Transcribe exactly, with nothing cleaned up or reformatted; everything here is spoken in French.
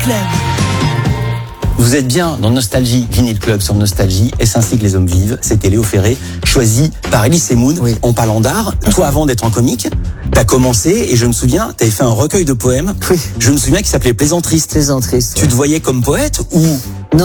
Club. Vous êtes bien dans Nostalgie, Vinyl Club sur Nostalgie, Est-ce ainsi que les hommes vivent? C'était Léo Ferré, choisi par Elie Semoun. Oui. En parlant d'art, toi avant d'être un comique, t'as commencé, et je me souviens, t'avais fait un recueil de poèmes. Oui. Je me souviens qu'il s'appelait Plaisantriste. Plaisantriste. Tu te voyais comme poète ou